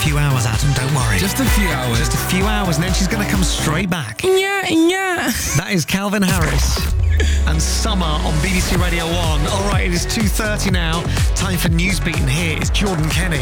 few hours, Adam, don't worry. Just a few hours. Just a few hours, and then she's going to come straight back. Yeah. That is Calvin Harris and Summer on BBC Radio 1. All right, it is 2:30 now. Time for Newsbeat, and here is Jordan Kenny.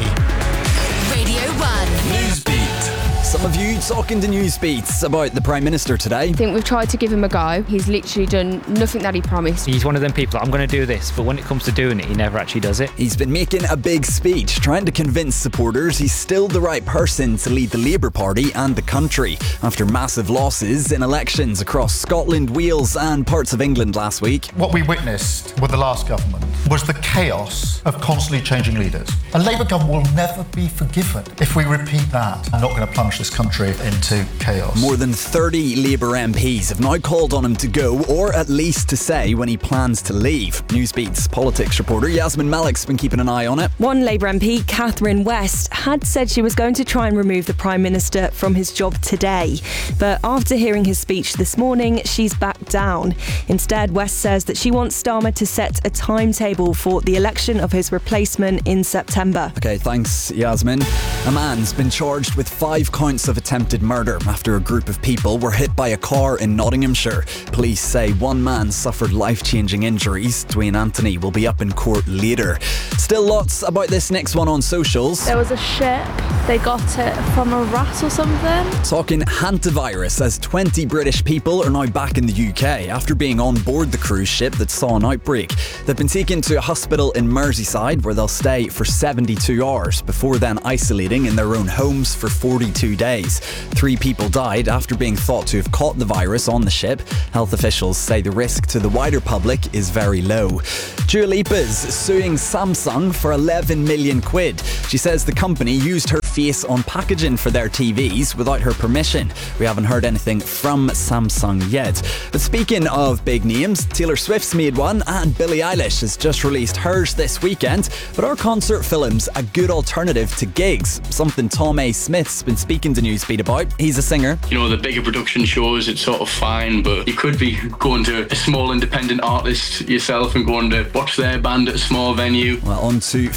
Radio 1. Newsbeat. Some of you talking to Newsbeats about the Prime Minister today. I think we've tried to give him a go. He's literally done nothing that he promised. He's one of them people, I'm going to do this, but when it comes to doing it, he never actually does it. He's been making a big speech, trying to convince supporters he's still the right person to lead the Labour Party and the country after massive losses in elections across Scotland, Wales and parts of England last week. What we witnessed with the last government was the chaos of constantly changing leaders. A Labour government will never be forgiven if we repeat that. I'm not going to plunge this country into chaos. More than 30 Labour MPs have now called on him to go, or at least to say when he plans to leave. Newsbeat's politics reporter Yasmin Malik's been keeping an eye on it. One Labour MP, Catherine West, had said she was going to try and remove the Prime Minister from his job today. But after hearing his speech this morning, she's backed down. Instead, West says that she wants Starmer to set a timetable for the election of his replacement in September. Okay, thanks, Yasmin. A man's been charged with 5 counts of attempted murder after a group of people were hit by a car in Nottinghamshire. Police say one man suffered life-changing injuries. Dwayne Anthony will be up in court later. Still lots about this next one on socials. There was a ship, they got it from a rat or something. Talking hantavirus, as 20 British people are now back in the UK after being on board the cruise ship that saw an outbreak. They've been taken to a hospital in Merseyside where they'll stay for 72 hours before then isolating in their own homes for 42 days. 3 people died after being thought to have caught the virus on the ship. Health officials say the risk to the wider public is very low. Dua Lipa's suing Samsung for 11 million quid. She says the company used her face on packaging for their TVs without her permission. We haven't heard anything from Samsung yet. But speaking of big names, Taylor Swift's made one and Billie Eilish has just released hers this weekend. But are concert films a good alternative to gigs? Something Tom A. Smith's been speaking to Newsbeat about. He's a singer. You know, the bigger production shows, it's sort of fine, but you could be going to a small independent artist yourself and going to watch their band at a small venue. Well, on to